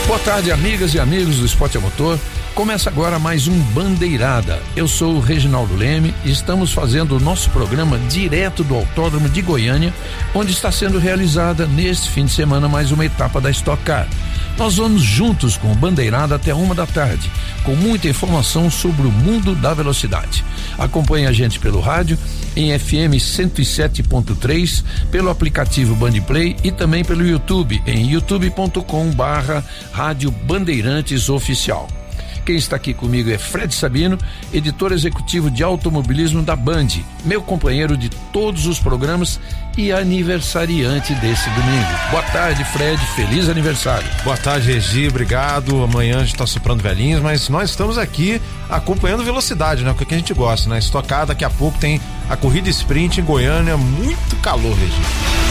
Boa tarde, amigas e amigos do Esporte a Motor. Começa agora mais um Bandeirada. Eu sou o Reginaldo Leme e estamos fazendo o nosso programa direto do Autódromo de Goiânia, onde está sendo realizada neste fim de semana mais uma etapa da Stock Car. Nós vamos juntos com o Bandeirada até 1h, com muita informação sobre o mundo da velocidade. Acompanhe a gente pelo rádio, em FM 107.3, pelo aplicativo Bandplay e também pelo YouTube, em youtube.com/Rádio Bandeirantes Oficial. Quem está aqui comigo é Fred Sabino, editor executivo de automobilismo da Band, meu companheiro de todos os programas e aniversariante desse domingo. Boa tarde, Fred, feliz aniversário. Boa tarde, Regi, obrigado. Amanhã a gente está soprando velhinhos, mas nós estamos aqui acompanhando velocidade, né? O que a gente gosta, né? Estocada, daqui a pouco tem a corrida sprint em Goiânia, muito calor, Regi.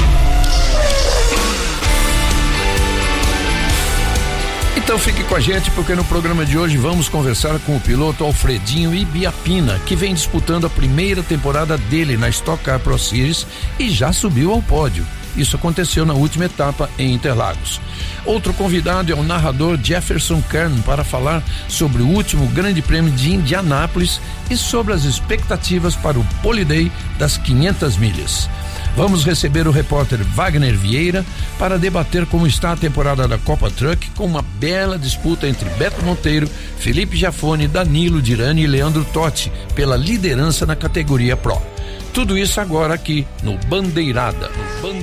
Então fique com a gente, porque no programa de hoje vamos conversar com o piloto Alfredinho Ibiapina, que vem disputando a primeira temporada dele na Stock Car Pro Series e já subiu ao pódio. Isso aconteceu na última etapa em Interlagos. Outro convidado é o narrador Jefferson Kern para falar sobre o último Grande Prêmio de Indianápolis e sobre as expectativas para o Pole Day das 500 milhas. Vamos receber o repórter Wagner Vieira para debater como está a temporada da Copa Truck, com uma bela disputa entre Beto Monteiro, Felipe Jafone, Danilo Dirani e Leandro Totti pela liderança na categoria Pro. Tudo isso agora aqui no Bandeirada.